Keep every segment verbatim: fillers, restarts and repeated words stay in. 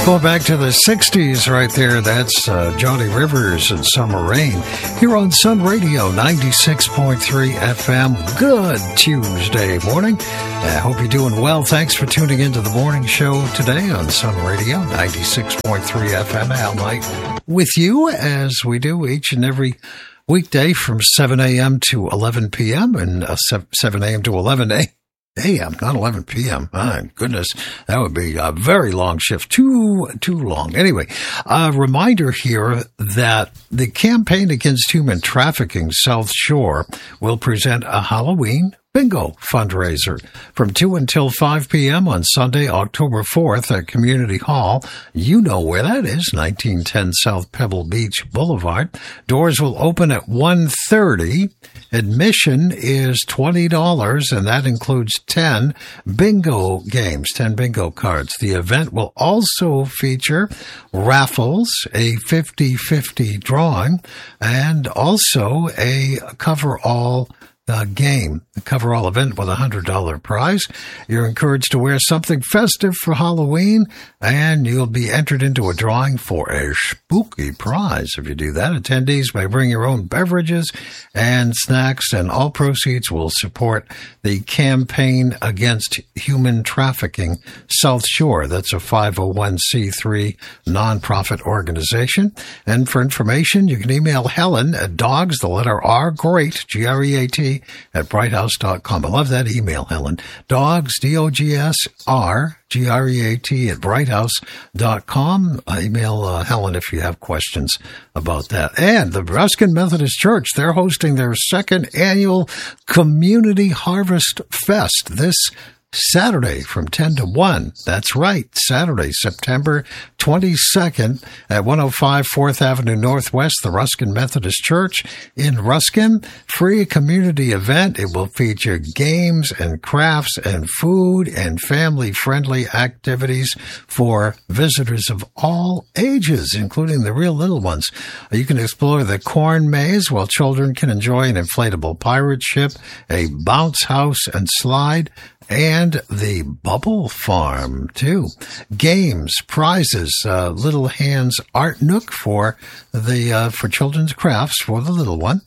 Going back to the sixties right there, that's uh, Johnny Rivers and Summer Rain here on Sun Radio ninety-six point three F M. Good Tuesday morning. I hope you're doing well. Thanks for tuning into the morning show today on Sun Radio ninety-six point three F M. Al Knight with you as we do each and every weekday from seven a.m. to eleven p.m. and uh, seven a.m. to eleven a.m. A M, not eleven p.m. My goodness, that would be a very long shift. Too, too long. Anyway, a reminder here that the Campaign Against Human Trafficking South Shore will present a Halloween bingo fundraiser from two until five p.m. on Sunday, October fourth at Community Hall. You know where that is, nineteen ten South Pebble Beach Boulevard. Doors will open at one thirty. Admission is twenty dollars, and that includes ten bingo games, ten bingo cards. The event will also feature raffles, a fifty-fifty drawing, and also a cover-all Uh, game, the cover-all event with a one hundred dollars prize. You're encouraged to wear something festive for Halloween, and you'll be entered into a drawing for a spooky prize. If you do that, attendees may bring your own beverages and snacks, and all proceeds will support the Campaign Against Human Trafficking South Shore. That's a five oh one c three nonprofit organization. And for information, you can email Helen at dogs, the letter R, great, G R E A T, at bright house dot com. I love that email, Helen. Dogs, D O G S R, G R E A T, at bright house dot com. Uh, email uh, Helen if you have questions about that. And the Ruskin Methodist Church, they're hosting their second annual Community Harvest Fest this Saturday from ten to one. That's right, Saturday, September twenty-second at one oh five fourth Avenue Northwest, the Ruskin Methodist Church in Ruskin. Free community event. It will feature games and crafts and food and family-friendly activities for visitors of all ages, including the real little ones. You can explore the corn maze while children can enjoy an inflatable pirate ship, a bounce house and slide, and the Bubble Farm, too. Games, prizes, uh, Little Hands Art Nook for the uh, for children's crafts for the little one.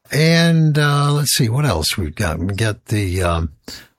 And uh, let's see, what else we've got? We get the um,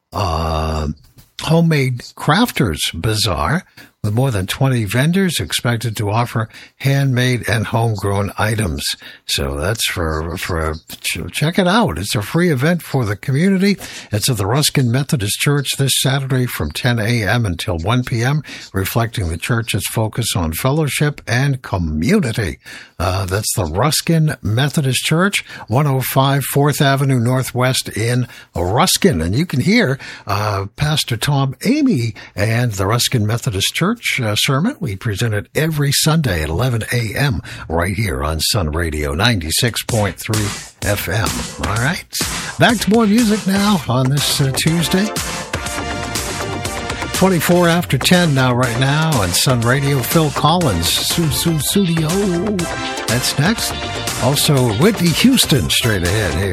uh, Homemade Crafters Bazaar, with more than twenty vendors expected to offer handmade and homegrown items. So that's for, for, check it out. It's a free event for the community. It's at the Ruskin Methodist Church this Saturday from ten a.m. until one p.m., reflecting the church's focus on fellowship and community. Uh, that's the Ruskin Methodist Church, one oh five fourth Avenue Northwest in Ruskin. And you can hear uh, Pastor Tom Amy and the Ruskin Methodist Church Uh, sermon. We present it every Sunday at eleven a.m. right here on Sun Radio ninety-six point three F M. All right. Back to more music now on this uh, Tuesday. twenty-four after ten now, right now on Sun Radio. Phil Collins, Su Su Studio. That's next. Also, Whitney Houston straight ahead here.